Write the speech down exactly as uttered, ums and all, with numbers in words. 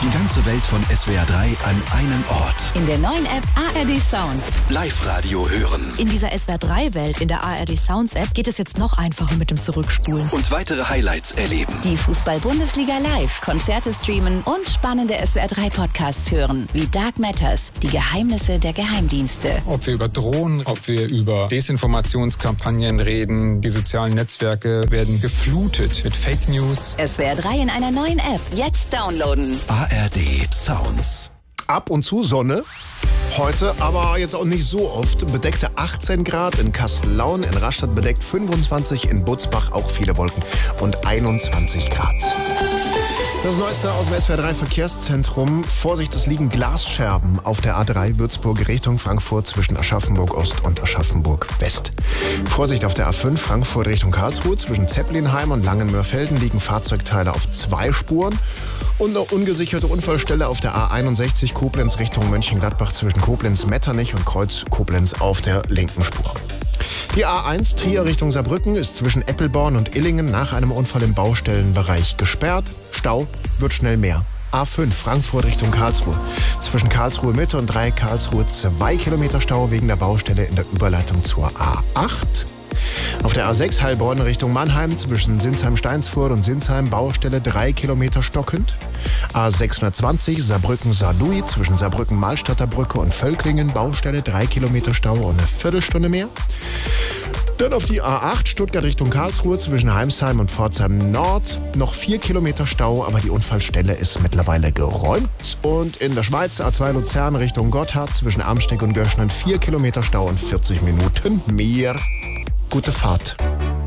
Die ganze Welt von S W R drei an einem Ort. In der neuen App A R D Sounds. Live-Radio hören. In dieser S W R drei Welt in der A R D Sounds App geht es jetzt noch einfacher mit dem Zurückspulen. Und weitere Highlights erleben. Die Fußball-Bundesliga live, Konzerte streamen und spannende S W R drei Podcasts hören. Wie Dark Matters, die Geheimnisse der Geheimdienste. Ob wir über Drohnen, ob wir über Desinformationskampagnen reden, die sozialen Netzwerke werden geflutet mit Fake News. S W R drei in einer neuen App. Jetzt downloaden. A R D Sounds. Ab und zu Sonne. Heute aber jetzt auch nicht so oft. Bedeckte achtzehn Grad in Kastellaun, in Rastatt bedeckt fünfundzwanzig, in Butzbach auch viele Wolken und einundzwanzig Grad. Das Neueste aus dem S W R drei Verkehrszentrum. Vorsicht, es liegen Glasscherben auf der A drei Würzburg Richtung Frankfurt zwischen Aschaffenburg Ost und Aschaffenburg West. Vorsicht auf der A fünf Frankfurt Richtung Karlsruhe. Zwischen Zeppelinheim und Langenmörfelden liegen Fahrzeugteile auf zwei Spuren. Und eine ungesicherte Unfallstelle auf der A einundsechzig Koblenz Richtung Mönchengladbach zwischen Koblenz-Metternich und Kreuz Koblenz auf der linken Spur. Die A eins Trier Richtung Saarbrücken ist zwischen Eppelborn und Illingen nach einem Unfall im Baustellenbereich gesperrt. Stau wird schnell mehr. A fünf Frankfurt Richtung Karlsruhe. Zwischen Karlsruhe Mitte und Dreieck Karlsruhe zwei Kilometer Stau wegen der Baustelle in der Überleitung zur A acht. Auf der A sechs Heilbronn Richtung Mannheim zwischen Sinsheim-Steinsfurt und Sinsheim Baustelle drei Kilometer stockend. A sechshundertzwanzig Saarbrücken-Saarlouis zwischen Saarbrücken-Malstadter Brücke und Völklingen Baustelle drei Kilometer Stau und eine Viertelstunde mehr. Dann auf die A acht Stuttgart Richtung Karlsruhe zwischen Heimsheim und Pforzheim Nord. Noch vier Kilometer Stau, aber die Unfallstelle ist mittlerweile geräumt. Und in der Schweiz A zwei Luzern Richtung Gotthard zwischen Amsteeg und Göschnen vier Kilometer Stau und vierzig Minuten mehr. Gute Fahrt.